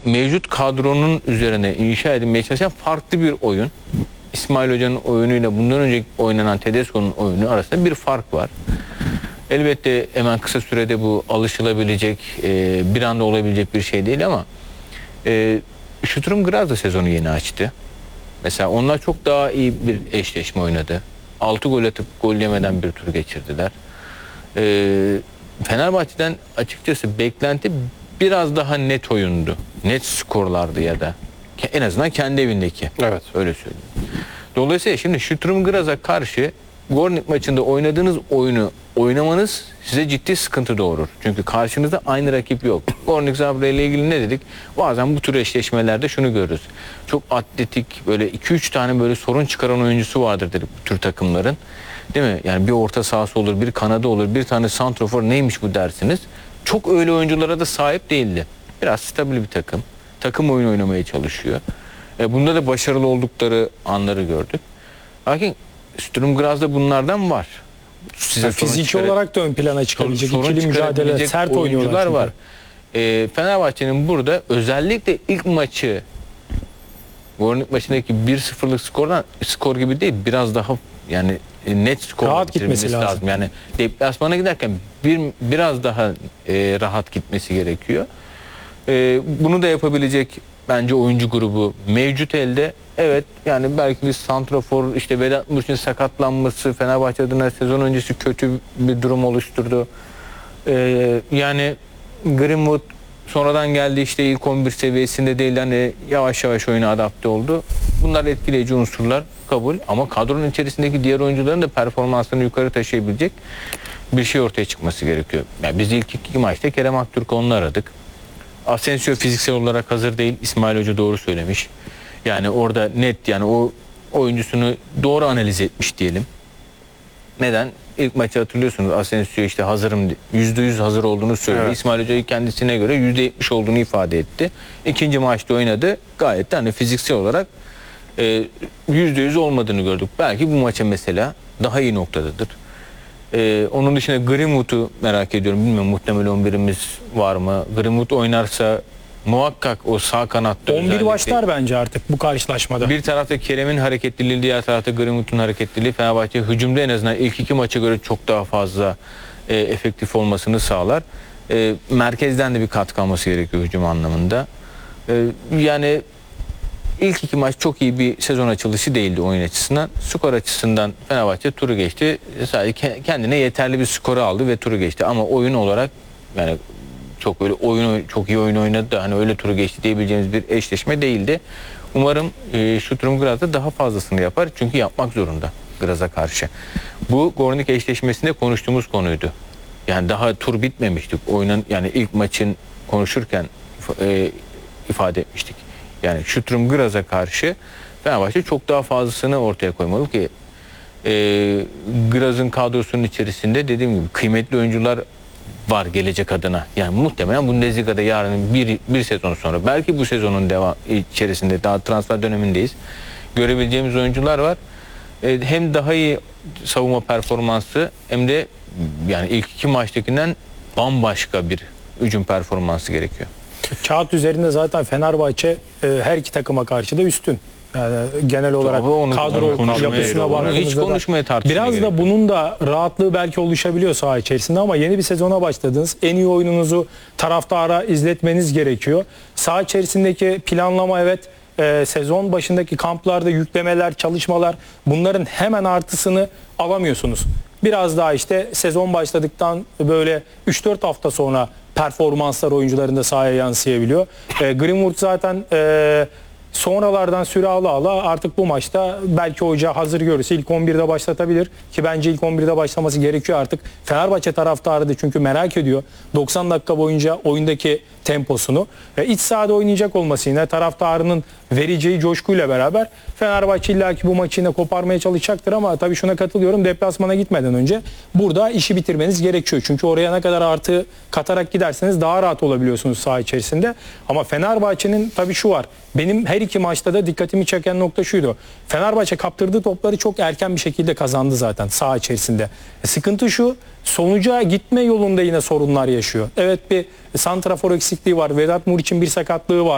mevcut kadronun üzerine inşa edilmeye çalışan farklı bir oyun. İsmail Hoca'nın oyunuyla bundan önce oynanan Tedesco'nun oyunu arasında bir fark var. Elbette hemen kısa sürede bu alışılabilecek, bir anda olabilecek bir şey değil ama Sturm Graz da sezonu yeni açtı. Mesela onlar çok daha iyi bir eşleşme oynadı. 6 gol atıp gol yemeden bir tur geçirdiler. Fenerbahçe'den açıkçası beklenti biraz daha net oyundu. Net skorlardı ya da. En azından kendi evindeki. Evet. Öyle söyleyeyim. Dolayısıyla şimdi Sturm Graz'a karşı Gornik maçında oynadığınız oyunu oynamanız size ciddi sıkıntı doğurur. Çünkü karşınızda aynı rakip yok. Gornik Zabrze ile ilgili ne dedik? Bazen bu tür eşleşmelerde şunu görürüz. Çok atletik, böyle 2-3 tane böyle sorun çıkaran oyuncusu vardır dedik bu tür takımların. Değil mi? Yani bir orta sahası olur, bir kanadı olur, bir tane santrofor, neymiş bu dersiniz. Çok öyle oyunculara da sahip değildi. Biraz stabil bir takım. Takım oyunu oynamaya çalışıyor. Bunda da başarılı oldukları anları gördük. Lakin Sturm Graz'da bunlardan var. Size fiziki olarak da ön plana çıkabilecek, ikili mücadele, sert oynuyorlar var. Fenerbahçe'nin burada özellikle ilk maçı, Gornik maçındaki 1-0'lık skor gibi değil, biraz daha yani net skor rahat gitmesi lazım. Yani deplasmana giderken biraz daha rahat gitmesi gerekiyor. Bunu da yapabilecek bence oyuncu grubu mevcut elde. Evet, yani belki bir santrafor, işte Vedat Muriç'in sakatlanması Fenerbahçe adına sezon öncesi kötü bir durum oluşturdu. Yani Greenwood sonradan geldi, işte ilk 11 seviyesinde değil, hani yavaş yavaş oyuna adapte oldu. Bunlar etkileyici unsurlar, kabul, ama kadronun içerisindeki diğer oyuncuların da performanslarını yukarı taşıyabilecek bir şey ortaya çıkması gerekiyor. Yani biz ilk iki maçta Kerem Aktürkoğlu'nu aradık. Asensio fiziksel olarak hazır değil. İsmail Hoca doğru söylemiş. Yani orada net, yani o oyuncusunu doğru analiz etmiş diyelim. Neden? İlk maçı hatırlıyorsunuz. Asensio işte hazırım, %100 hazır olduğunu söyledi. Evet. İsmail Hoca'yı kendisine göre %70 olduğunu ifade etti. İkinci maçta oynadı. Gayet de hani fiziksel olarak %100 olmadığını gördük. Belki bu maça mesela daha iyi noktadadır. Onun dışında Greenwood'u merak ediyorum. Bilmiyorum, muhtemel 11'imiz var mı? Greenwood oynarsa muhakkak o sağ kanatta 11 başlar bence artık bu karşılaşmada. Bir tarafta Kerem'in hareketliliği, diğer tarafta Greenwood'un hareketliliği Fenerbahçe hücumda en azından ilk iki maça göre çok daha fazla efektif olmasını sağlar. Merkezden de bir katkı alması gerekiyor hücum anlamında. Yani İlk iki maç çok iyi bir sezon açılışı değildi oyun açısından. Skor açısından Fenerbahçe turu geçti. Sadece kendine yeterli bir skoru aldı ve turu geçti. Ama oyun olarak yani çok öyle çok iyi oyun oynadı da hani öyle turu geçti diyebileceğimiz bir eşleşme değildi. Umarım Sturm Graz'da daha fazlasını yapar. Çünkü yapmak zorunda Graz'a karşı. Bu Gornik eşleşmesinde konuştuğumuz konuydu. Yani daha tur bitmemiştik. Oyunun, yani ilk maçın konuşurken ifade etmiştik. Yani Sturm Graz'a karşı Fenerbahçe çok daha fazlasını ortaya koymalı ki Graz'ın kadrosunun içerisinde dediğim gibi kıymetli oyuncular var gelecek adına. Yani muhtemelen Bundesliga'da yarın bir sezon sonra, belki bu sezonun içerisinde, daha transfer dönemindeyiz, görebileceğimiz oyuncular var. Hem daha iyi savunma performansı hem de yani ilk iki maçtakinden bambaşka bir hücum performansı gerekiyor. Kağıt üzerinde zaten Fenerbahçe her iki takıma karşı da üstün. Yani genel olarak kadro yapısına baktığınızda biraz da bunun da rahatlığı belki oluşabiliyor saha içerisinde, ama yeni bir sezona başladınız. En iyi oyununuzu taraftara izletmeniz gerekiyor. Saha içerisindeki planlama, evet, sezon başındaki kamplarda yüklemeler, çalışmalar, bunların hemen artısını alamıyorsunuz. Biraz daha işte sezon başladıktan böyle 3-4 hafta sonra performanslar oyuncuların da sahaya yansıyabiliyor. Greenwood zaten sonralardan süre ala artık bu maçta belki hoca hazır görürse ilk 11'de başlatabilir ki bence ilk 11'de başlaması gerekiyor artık. Fenerbahçe taraftarı da çünkü merak ediyor 90 dakika boyunca oyundaki temposunu. İç sahada oynayacak olması yine taraftarının vereceği coşkuyla beraber Fenerbahçe illaki bu maçı yine koparmaya çalışacaktır, ama tabii şuna katılıyorum, deplasmana gitmeden önce burada işi bitirmeniz gerekiyor. Çünkü oraya ne kadar artı katarak giderseniz daha rahat olabiliyorsunuz saha içerisinde. Ama Fenerbahçe'nin tabii şu var, benim her iki maçta da dikkatimi çeken nokta şuydu. Fenerbahçe kaptırdığı topları çok erken bir şekilde kazandı zaten saha içerisinde. Sıkıntı şu, sonuca gitme yolunda yine sorunlar yaşıyor. Evet, bir santrafor eksikliği var. Vedat Muriç'in bir sakatlığı var.